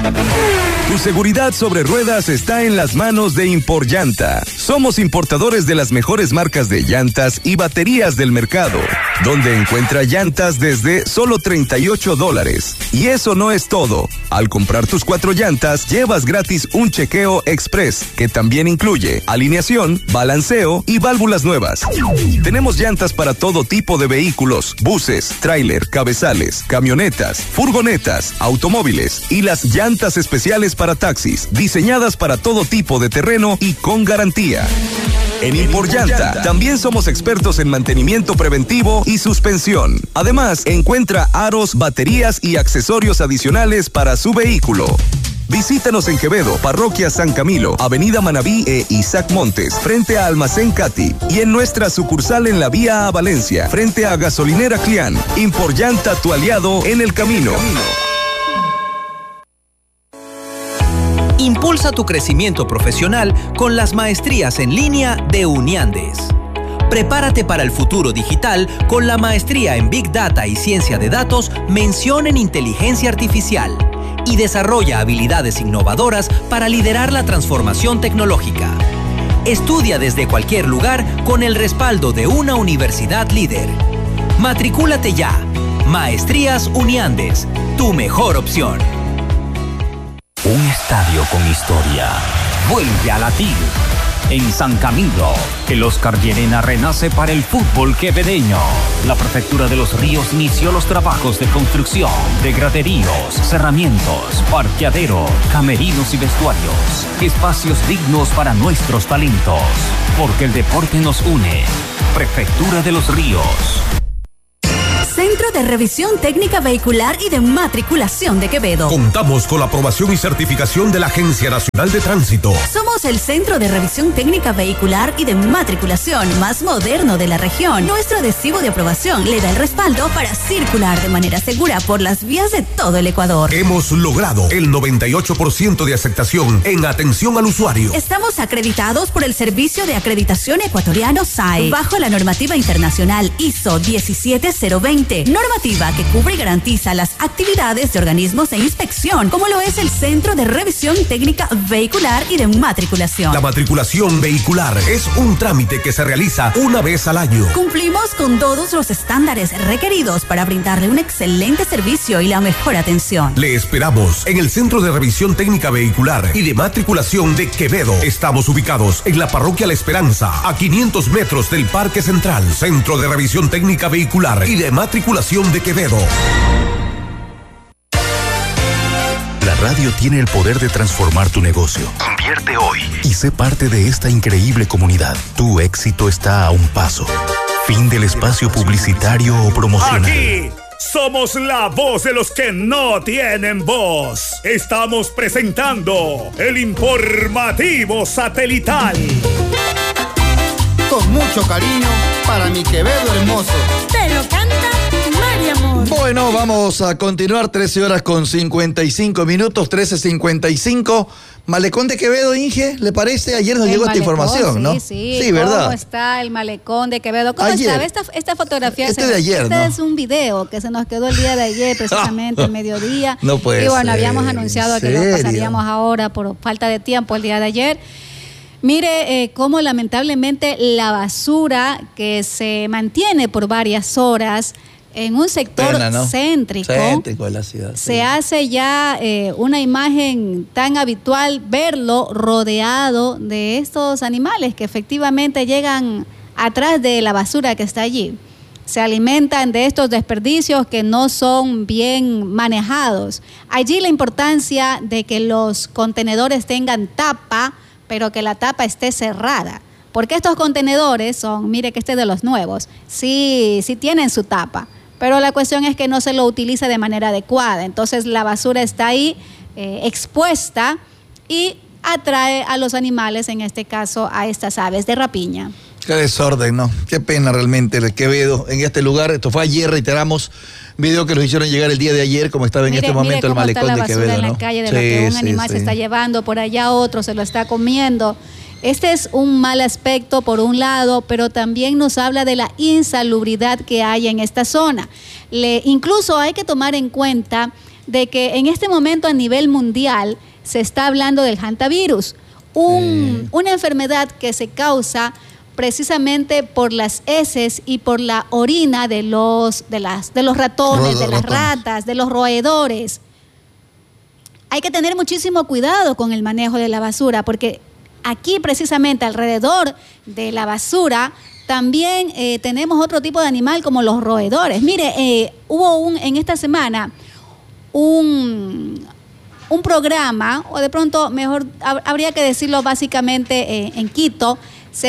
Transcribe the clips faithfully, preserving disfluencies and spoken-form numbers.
Tu seguridad sobre ruedas está en las manos de Imporllanta. Somos importadores de las mejores marcas de llantas y baterías del mercado, donde encuentra llantas desde solo treinta y ocho dólares. Y eso no es todo. Al comprar tus cuatro llantas, llevas gratis un chequeo express, que también incluye alineación, balanceo y válvulas nuevas. Tenemos llantas para todo tipo de vehículos, buses, tráiler, cabezales, camionetas, furgonetas, automóviles y las llantas especiales para taxis, diseñadas para todo tipo de terreno y con garantía. En Imporllanta también somos expertos en mantenimiento preventivo y suspensión. Además, encuentra aros, baterías y accesorios adicionales para su vehículo. Visítanos en Quevedo, Parroquia San Camilo, Avenida Manabí e Isaac Montes, frente a Almacén Cati, y en nuestra sucursal en la vía a Valencia, frente a Gasolinera Clián. Imporllanta, tu aliado en el camino. Impulsa tu crecimiento profesional con las maestrías en línea de Uniandes. Prepárate para el futuro digital con la maestría en Big Data y Ciencia de Datos, mención en Inteligencia Artificial, y desarrolla habilidades innovadoras para liderar la transformación tecnológica. Estudia desde cualquier lugar con el respaldo de una universidad líder. Matricúlate ya. Maestrías Uniandes, tu mejor opción. Un estadio con historia vuelve a latir. En San Camilo, el Oscar Llerena renace para el fútbol quevedeño. La Prefectura de Los Ríos inició los trabajos de construcción de graderíos, cerramientos, parqueadero, camerinos y vestuarios. Espacios dignos para nuestros talentos. Porque el deporte nos une. Prefectura de Los Ríos. Centro de Revisión Técnica Vehicular y de Matriculación de Quevedo. Contamos con la aprobación y certificación de la Agencia Nacional de Tránsito. Somos el Centro de Revisión Técnica Vehicular y de Matriculación más moderno de la región. Nuestro adhesivo de aprobación le da el respaldo para circular de manera segura por las vías de todo el Ecuador. Hemos logrado el noventa y ocho por ciento de aceptación en atención al usuario. Estamos acreditados por el Servicio de Acreditación Ecuatoriano S A E, bajo la normativa internacional I S O diecisiete cero veinte. Normativa que cubre y garantiza las actividades de organismos de inspección, como lo es el Centro de Revisión Técnica Vehicular y de Matriculación. La matriculación vehicular es un trámite que se realiza una vez al año. Cumplimos con todos los estándares requeridos para brindarle un excelente servicio y la mejor atención. Le esperamos en el Centro de Revisión Técnica Vehicular y de Matriculación de Quevedo. Estamos ubicados en la Parroquia La Esperanza, a quinientos metros del Parque Central. Centro de Revisión Técnica Vehicular y de Matriculación de Quevedo. La radio tiene el poder de transformar tu negocio. Invierte hoy y sé parte de esta increíble comunidad. Tu éxito está a un paso. Fin del espacio publicitario o promocional. Aquí somos la voz de los que no tienen voz. Estamos presentando el informativo satelital. Con mucho cariño para mi Quevedo hermoso. Te lo canta Mariamor. Bueno, vamos a continuar. Trece horas con cincuenta y cinco minutos, trece cincuenta y cinco. Malecón de Quevedo, Inge, ¿le parece? Ayer nos el llegó malecón, esta información, sí, ¿no? Sí, sí, ¿verdad? ¿Cómo está el malecón de Quevedo? ¿Cómo ayer. está? Esta, esta fotografía. Este se, de ayer, este ¿no? es un video que se nos quedó el día de ayer, precisamente, al mediodía. No puede Y bueno, ser. habíamos anunciado que lo pasaríamos ahora por falta de tiempo el día de ayer. Mire eh, cómo lamentablemente la basura que se mantiene por varias horas en un sector Pena, ¿no? céntrico, céntrico de la ciudad, se sí. hace ya eh, una imagen tan habitual verlo rodeado de estos animales que efectivamente llegan atrás de la basura que está allí. Se alimentan de estos desperdicios que no son bien manejados. Allí la importancia de que los contenedores tengan tapa, pero que la tapa esté cerrada. Porque estos contenedores son, mire que este es de los nuevos, sí, sí tienen su tapa, pero la cuestión es que no se lo utiliza de manera adecuada. Entonces la basura está ahí eh, expuesta y atrae a los animales, en este caso a estas aves de rapiña. Qué desorden, ¿no? Qué pena realmente el Quevedo en este lugar. Esto fue ayer, reiteramos, video que nos hicieron llegar el día de ayer, como estaba en mire, este momento el malecón de Quevedo, ¿no? Mire cómo está la basura en la calle, de sí, lo que un sí, animal sí. se está llevando, por allá otro se lo está comiendo. Este es un mal aspecto por un lado, pero también nos habla de la insalubridad que hay en esta zona. Le, incluso hay que tomar en cuenta de que en este momento a nivel mundial se está hablando del hantavirus, un, sí. una enfermedad que se causa precisamente por las heces y por la orina de los, de las, de los ratones, Ro- de las ratones. ratas, de los roedores. Hay que tener muchísimo cuidado con el manejo de la basura, porque aquí precisamente alrededor de la basura también eh, tenemos otro tipo de animal como los roedores. Mire, eh, hubo un en esta semana un, un programa, o de pronto mejor habría que decirlo básicamente eh, en Quito, se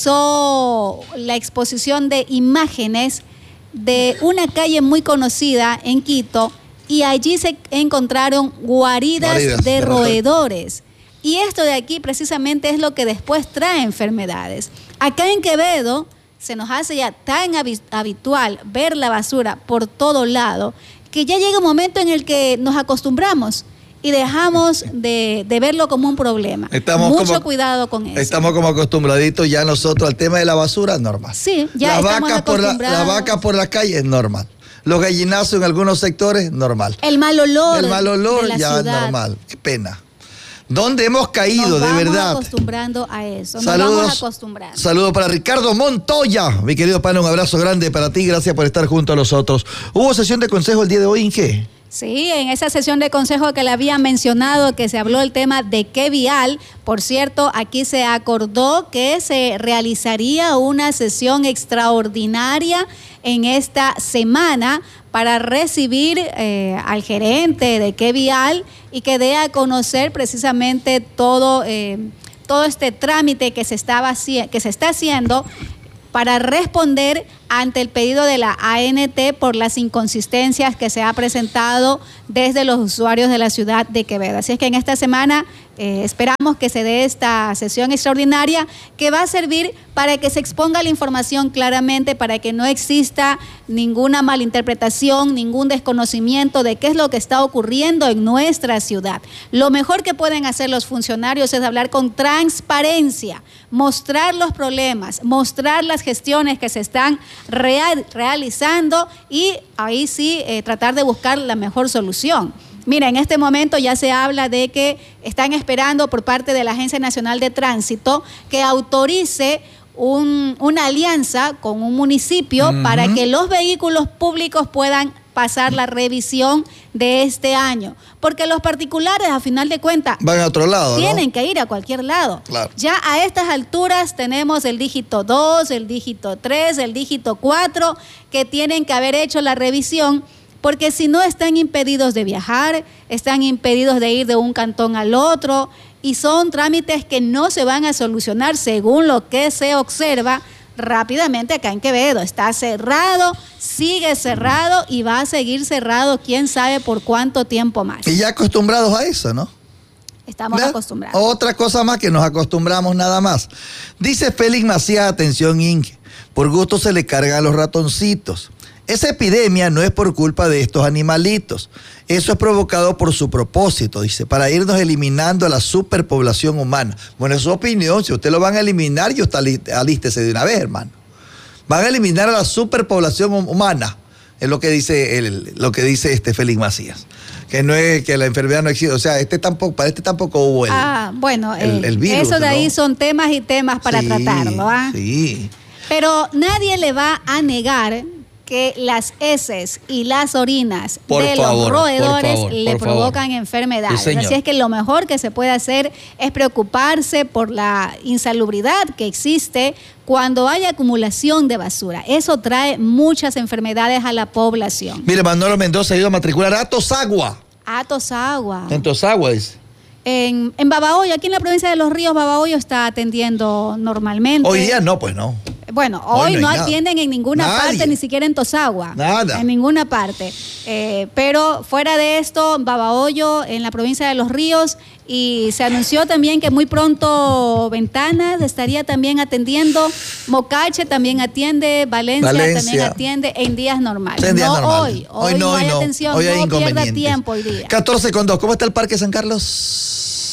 realizó la exposición de imágenes de una calle muy conocida en Quito y allí se encontraron guaridas, guaridas de roedores. Y esto de aquí precisamente es lo que después trae enfermedades. Acá en Quevedo se nos hace ya tan habitual ver la basura por todo lado que ya llega un momento en el que nos acostumbramos y dejamos de, de verlo como un problema. Estamos Mucho como, cuidado con eso. Estamos como acostumbraditos ya nosotros al tema de la basura, normal. Sí, ya la estamos vaca por la, la vaca por la calle es normal. Los gallinazos en algunos sectores, normal. El mal olor. El mal olor de la ya ciudad. Es normal. Qué pena. ¿Dónde hemos caído, nos de verdad? Nos vamos acostumbrando a eso. Nos saludos, vamos acostumbrando. Saludos para Ricardo Montoya. Mi querido pana, un abrazo grande para ti. Gracias por estar junto a nosotros. ¿Hubo sesión de consejo el día de hoy, Inge? Sí, en esa sesión de consejo que le había mencionado, que se habló el tema de qué vial. Por cierto, aquí se acordó que se realizaría una sesión extraordinaria en esta semana para recibir eh, al gerente de qué vial y que dé a conocer precisamente todo, eh, todo este trámite que se, estaba, que se está haciendo para responder ante el pedido de la A N T por las inconsistencias que se ha presentado desde los usuarios de la ciudad de Quevedo. Así es que en esta semana eh, esperamos que se dé esta sesión extraordinaria que va a servir para que se exponga la información claramente, para que no exista ninguna malinterpretación, ningún desconocimiento de qué es lo que está ocurriendo en nuestra ciudad. Lo mejor que pueden hacer los funcionarios es hablar con transparencia, mostrar los problemas, mostrar las gestiones que se están real, realizando y ahí sí eh, tratar de buscar la mejor solución. Mira, en este momento ya se habla de que están esperando por parte de la Agencia Nacional de Tránsito que autorice un, una alianza con un municipio uh-huh. para que los vehículos públicos puedan pasar la revisión de este año, porque los particulares a final de cuentas van a otro lado, tienen ¿no? que ir a cualquier lado. Claro. Ya a estas alturas tenemos el dígito dos, el dígito tres, el dígito cuatro que tienen que haber hecho la revisión, porque si no están impedidos de viajar, están impedidos de ir de un cantón al otro y son trámites que no se van a solucionar según lo que se observa rápidamente acá en Quevedo. Está cerrado, sigue cerrado y va a seguir cerrado quién sabe por cuánto tiempo más. Y ya acostumbrados a eso, ¿no? Estamos ¿verdad? acostumbrados. Otra cosa más que nos acostumbramos nada más. Dice Félix Macías, atención Inge, por gusto se le cargan a los ratoncitos. Esa epidemia no es por culpa de estos animalitos. Eso es provocado por su propósito, dice, para irnos eliminando a la superpoblación humana. Bueno, es su opinión. Si usted lo van a eliminar, yo está alístese de una vez, hermano. Van a eliminar a la superpoblación humana. Es lo que dice el, lo que dice este Félix Macías. Que no es que la enfermedad no existe. O sea, este tampoco, para este tampoco hubo el, ah, bueno, el, eh, el virus. Eso de ahí ¿no? son temas y temas para sí, tratarlo. ¿ah? Sí. Pero nadie le va a negar que las heces y las orinas por de favor, los roedores por favor, le por provocan favor. enfermedades. Sí, así es que lo mejor que se puede hacer es preocuparse por la insalubridad que existe cuando hay acumulación de basura. Eso trae muchas enfermedades a la población. Mire, Manolo Mendoza ha ido a matricular a Tosagua. A Tosagua. En Tosagua, dice. En, en Babahoyo, aquí en la provincia de Los Ríos, Babahoyo está atendiendo normalmente. Hoy día no, pues no. Bueno, hoy, hoy no, no atienden en ninguna Nadie. parte, ni siquiera en Tosagua. Nada. En ninguna parte. Eh, pero fuera de esto, Babahoyo, en la provincia de Los Ríos, y se anunció también que muy pronto Ventanas estaría también atendiendo, Mocache también atiende, Valencia, Valencia. también atiende en días normales. En días no normales. hoy, hoy, hoy no, no hay no. atención, hoy hay no pierda tiempo hoy día. catorce con dos, ¿cómo está el Parque San Carlos?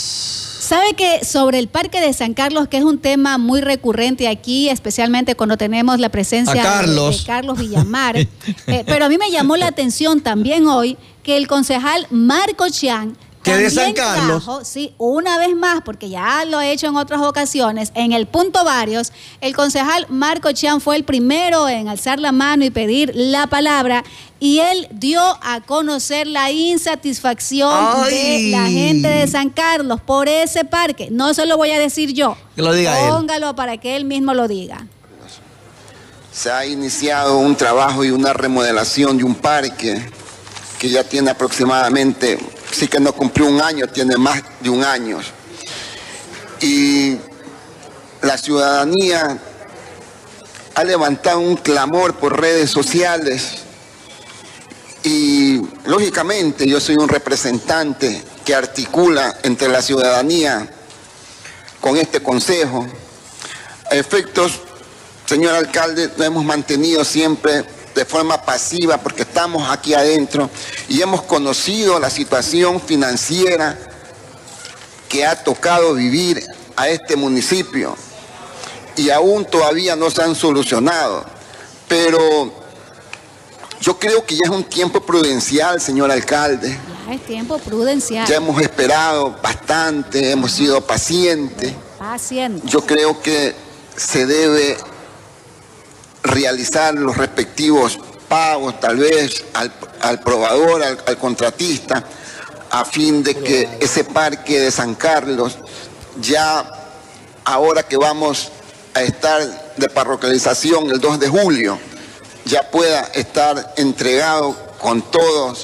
Sabe que sobre el Parque de San Carlos, que es un tema muy recurrente aquí, especialmente cuando tenemos la presencia Carlos. De, de Carlos Villamar, eh, pero a mí me llamó la atención también hoy que el concejal Marco Chan que de San Carlos. Trajo, sí, una vez más, porque ya lo he hecho en otras ocasiones, en el punto varios, el concejal Marco Chan fue el primero en alzar la mano y pedir la palabra, y él dio a conocer la insatisfacción Ay. de la gente de San Carlos por ese parque. No se lo voy a decir yo. Que lo diga Póngalo él. para que él mismo lo diga. Se ha iniciado un trabajo y una remodelación de un parque que ya tiene aproximadamente, sí que no cumplió un año, tiene más de un año. Y la ciudadanía ha levantado un clamor por redes sociales y lógicamente yo soy un representante que articula entre la ciudadanía con este consejo. A efectos, señor alcalde, lo hemos mantenido siempre de forma pasiva porque estamos aquí adentro y hemos conocido la situación financiera que ha tocado vivir a este municipio y aún todavía no se han solucionado. Pero yo creo que ya es un tiempo prudencial, señor alcalde. Ya es tiempo prudencial. Ya hemos esperado bastante, hemos sido pacientes. Pacientes. Yo creo que se debe realizar los respectivos pagos, tal vez al, al probador, al, al contratista, a fin de que ese parque de San Carlos, ya ahora que vamos a estar de parroquialización el dos de julio, ya pueda estar entregado con todas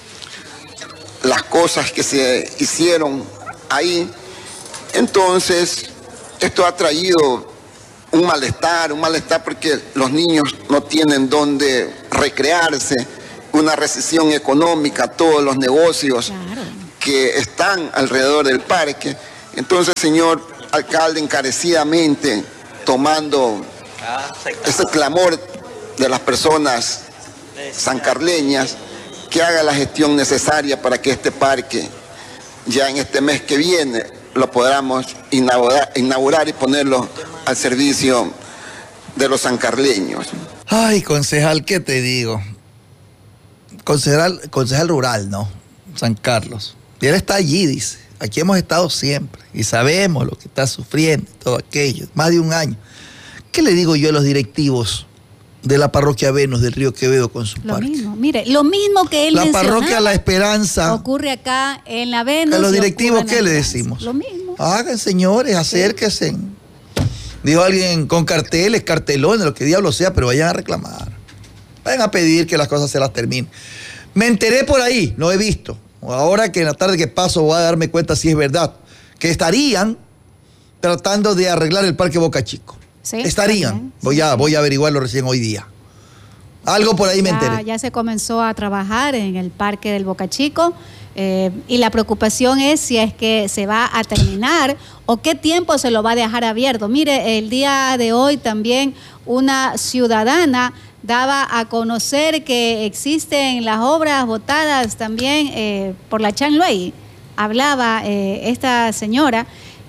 las cosas que se hicieron ahí. Entonces, esto ha traído un malestar, un malestar porque los niños no tienen dónde recrearse, una recesión económica, todos los negocios claro. que están alrededor del parque. Entonces, señor alcalde, encarecidamente tomando ese clamor de las personas sancarleñas, que haga la gestión necesaria para que este parque, ya en este mes que viene, lo podamos inaugurar, inaugurar y ponerlo al servicio de los sancarleños. Ay, concejal, ¿qué te digo? Concejal, concejal rural, ¿no? San Carlos. Y él está allí, dice. Aquí hemos estado siempre y sabemos lo que está sufriendo, todo aquello, más de un año. ¿Qué le digo yo a los directivos de la parroquia Venus del Río Quevedo con su lo parque? Mismo, mire, lo mismo que él La parroquia La Esperanza. Ocurre acá en la Venus. A los directivos, ¿qué le decimos? Lo mismo. Hagan, señores, acérquense. Sí. Dijo alguien con carteles, cartelones, lo que diablo sea, pero vayan a reclamar. Vayan a pedir que las cosas se las terminen. Me enteré por ahí, no he visto. Ahora que en la tarde que paso voy a darme cuenta si es verdad, que estarían tratando de arreglar el Parque Boca Chico. Sí, estarían. Voy a, voy a averiguarlo recién hoy día. Algo por ahí me enteré. Ya, ya se comenzó a trabajar en el Parque del Boca Chico. Eh, y la preocupación es si es que se va a terminar o qué tiempo se lo va a dejar abierto. Mire, el día de hoy también una ciudadana daba a conocer que existen las obras botadas también eh, por la Chanluey. Hablaba eh, esta señora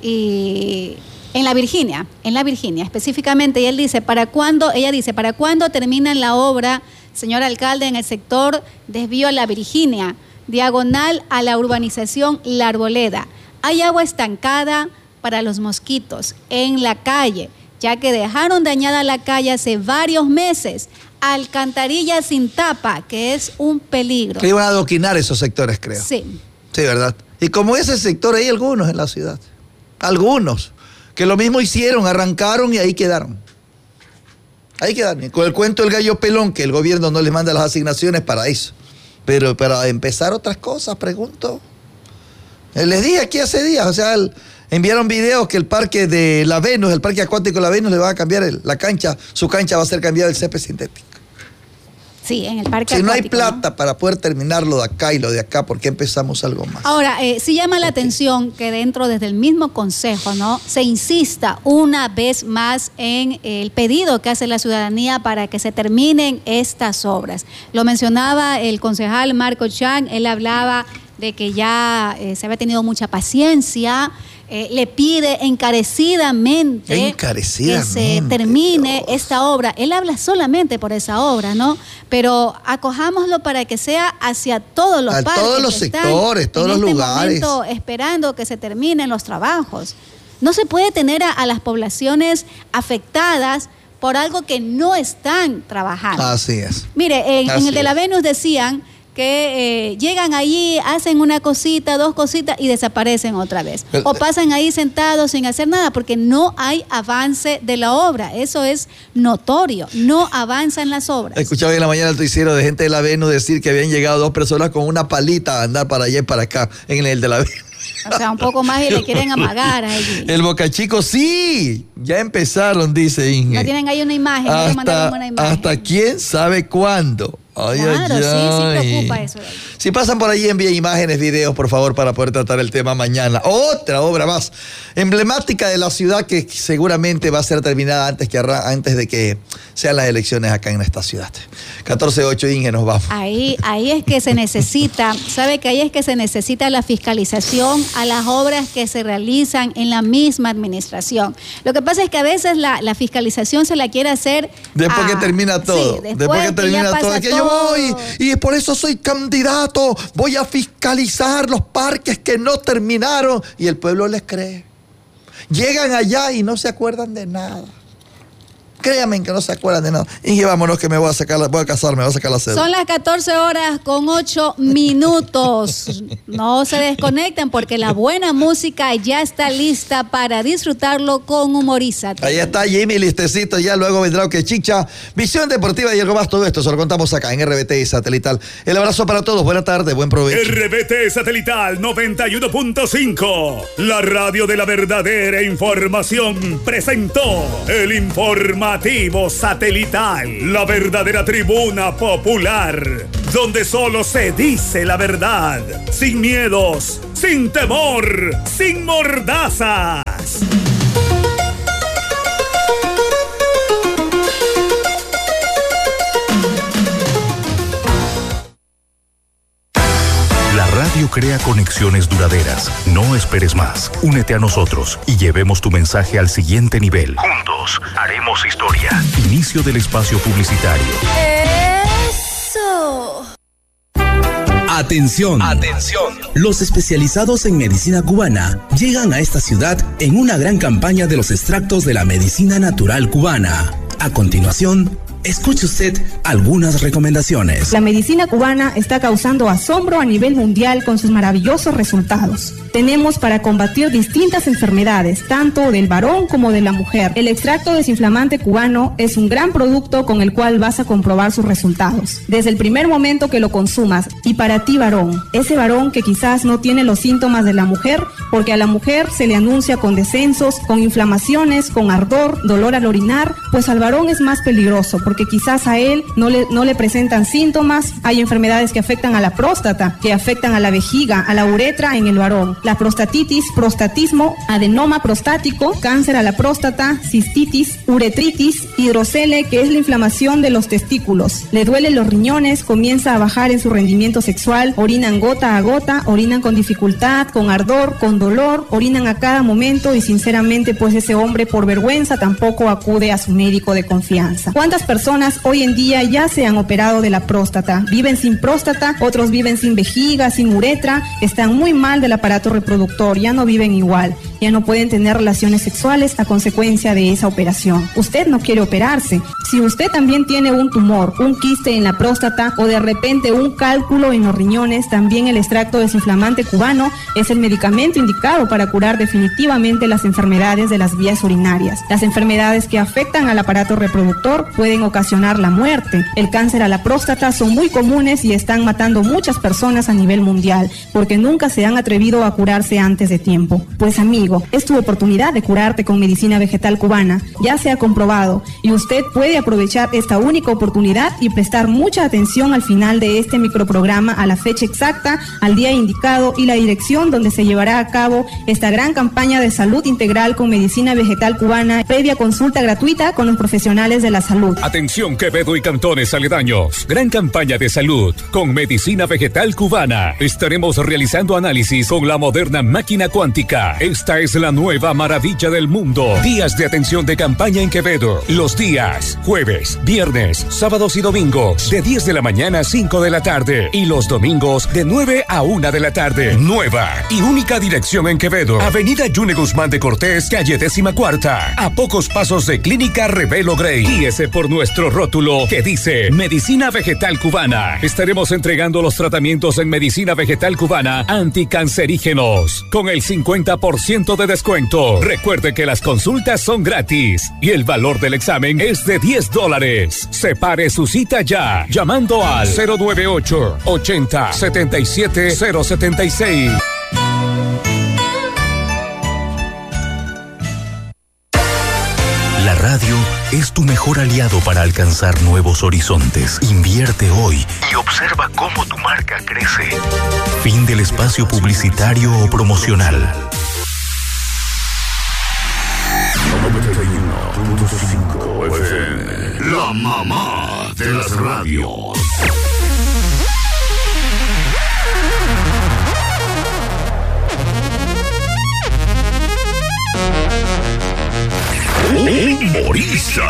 y en la Virginia, en la Virginia específicamente, y él dice, ¿para cuándo? Ella dice, ¿para cuándo termina la obra, señor alcalde, en el sector desvío a la Virginia, diagonal a la urbanización La Arboleda? Hay agua estancada para los mosquitos en la calle, ya que dejaron dañada la calle hace varios meses. Alcantarilla sin tapa, que es un peligro. Que iban a adoquinar esos sectores, creo. Sí. Sí, ¿verdad? Y como ese sector, hay algunos en la ciudad. Algunos. Que lo mismo hicieron, arrancaron y ahí quedaron. Ahí quedaron. Con el cuento del gallo pelón, que el gobierno no les manda las asignaciones para eso. Pero para empezar otras cosas, pregunto. Les dije aquí hace días, o sea, el, enviaron videos que el parque de la Venus, el parque acuático de la Venus, le va a cambiar el, la cancha, su cancha va a ser cambiada el césped sintético. Sí, en el parque si acuático. No hay plata, ¿no?, para poder terminar lo de acá y lo de acá, ¿por qué empezamos algo más? Ahora, eh, sí llama la atención que dentro desde el mismo consejo, ¿no?, se insista una vez más en el pedido que hace la ciudadanía para que se terminen estas obras. Lo mencionaba el concejal Marco Chan, él hablaba de que ya eh, se había tenido mucha paciencia. Eh, le pide encarecidamente, encarecidamente que se termine oh. esta obra. Él habla solamente por esa obra, ¿no? Pero acojámoslo para que sea hacia todos los a parques todos los que sectores, están todos en los este lugares, momento esperando que se terminen los trabajos. No se puede tener a, a las poblaciones afectadas por algo que no están trabajando. Así es. Mire, en, Así en el de la es. Venus decían que eh, llegan allí, hacen una cosita, dos cositas y desaparecen otra vez. Pero, o pasan ahí sentados sin hacer nada porque no hay avance de la obra. Eso es notorio. No avanzan las obras. Escuchaba en la mañana el noticiero de gente de la Venus decir que habían llegado dos personas con una palita a andar para allá y para acá en el de la Venus. O sea, un poco más y le quieren amagar allí. El Boca Chico, sí, ya empezaron, dice Inge. No tienen ahí una imagen, no le mandaron una imagen. Hasta quién sabe cuándo. Ay, claro, ay, sí, ay. sí preocupa eso de ahí. Si pasan por allí, envíen imágenes, videos, por favor, para poder tratar el tema mañana. Otra obra más emblemática de la ciudad que seguramente va a ser terminada antes, que arran- antes de que sean las elecciones acá en esta ciudad. catorce ocho, Inge, nos vamos. Ahí, ahí es que se necesita, sabe que ahí es que se necesita la fiscalización a las obras que se realizan en la misma administración. Lo que pasa es que a veces la, la fiscalización se la quiere hacer Después a, que termina todo. Sí, después, después que que termina todo. Es que yo voy y por eso soy candidato. Voy a fiscalizar los parques que no terminaron. Y el pueblo les cree. Llegan allá y no se acuerdan de nada. Créanme que no se acuerdan de nada. Y vámonos que me voy a sacar, la, voy a casar, me voy a sacar la cédula. Son las catorce horas con ocho minutos. No se desconecten porque la buena música ya está lista para disfrutarlo con Humorízate. Ahí está Jimmy, listecito, ya luego vendrá que chicha, visión deportiva y algo más. Todo esto se lo contamos acá en R B T y Satelital. El abrazo para todos, buena tarde, buen provecho. R B T Satelital noventa y uno punto cinco, la radio de la verdadera información, presentó el informativo satelital, la verdadera tribuna popular, donde solo se dice la verdad, sin miedos, sin temor, sin mordazas. La radio crea conexiones duraderas. No esperes más. Únete a nosotros y llevemos tu mensaje al siguiente nivel. Juntos haremos historia. Inicio del espacio publicitario. Eso. Atención. Atención. Los especializados en medicina cubana llegan a esta ciudad en una gran campaña de los extractos de la medicina natural cubana. A continuación, escuche usted algunas recomendaciones. La medicina cubana está causando asombro a nivel mundial con sus maravillosos resultados. Tenemos para combatir distintas enfermedades, tanto del varón como de la mujer. El extracto desinflamante cubano es un gran producto con el cual vas a comprobar sus resultados. Desde el primer momento que lo consumas, y para ti varón, ese varón que quizás no tiene los síntomas de la mujer, porque a la mujer se le anuncia con descensos, con inflamaciones, con ardor, dolor al orinar, pues al varón es más peligroso, porque quizás a él no le, no le presentan síntomas. Hay enfermedades que afectan a la próstata, que afectan a la vejiga, a la uretra en el varón. La prostatitis, prostatismo, adenoma prostático, cáncer a la próstata, cistitis, uretritis, hidrocele, que es la inflamación de los testículos. Le duelen los riñones, comienza a bajar en su rendimiento sexual, orinan gota a gota, orinan con dificultad, con ardor, con dolor, orinan a cada momento y sinceramente pues ese hombre por vergüenza tampoco acude a su médico de confianza. ¿Cuántas personas hoy en día ya se han operado de la próstata? Viven sin próstata, otros viven sin vejiga, sin uretra, están muy mal del aparato reproductor, ya no viven igual, ya no pueden tener relaciones sexuales a consecuencia de esa operación. Usted no quiere operarse. Si usted también tiene un tumor, un quiste en la próstata o de repente un cálculo en los riñones, también el extracto desinflamante cubano es el medicamento indicado para curar definitivamente las enfermedades de las vías urinarias. Las enfermedades que afectan al aparato reproductor pueden ocasionar la muerte. El cáncer a la próstata son muy comunes y están matando muchas personas a nivel mundial porque nunca se han atrevido a curarse antes de tiempo. Pues amigo, conmigo. Es tu oportunidad de curarte con medicina vegetal cubana. Ya se ha comprobado y usted puede aprovechar esta única oportunidad y prestar mucha atención al final de este microprograma a la fecha exacta, al día indicado y la dirección donde se llevará a cabo esta gran campaña de salud integral con medicina vegetal cubana, previa consulta gratuita con los profesionales de la salud. Atención Quevedo y cantones aledaños. Gran campaña de salud con medicina vegetal cubana. Estaremos realizando análisis con la moderna máquina cuántica. Esta es la nueva maravilla del mundo. Días de atención de campaña en Quevedo. Los días jueves, viernes, sábados y domingos de diez de la mañana a cinco de la tarde y los domingos de nueve a una de la tarde. Nueva y única dirección en Quevedo. Avenida Yune Guzmán de Cortés, calle décima cuarta. A pocos pasos de Clínica Revelo Grey. Guíese por nuestro rótulo que dice Medicina Vegetal Cubana. Estaremos entregando los tratamientos en Medicina Vegetal Cubana anticancerígenos con el cincuenta por ciento de descuento. Recuerde que las consultas son gratis y el valor del examen es de diez dólares. Separe su cita ya llamando al cero nueve ocho, ochenta, setenta y siete, cero setenta y seis. La radio es tu mejor aliado para alcanzar nuevos horizontes. Invierte hoy y observa cómo tu marca crece. Fin del espacio publicitario o promocional. noventa y uno punto cinco F M, la mamá de las radios. Humoriza.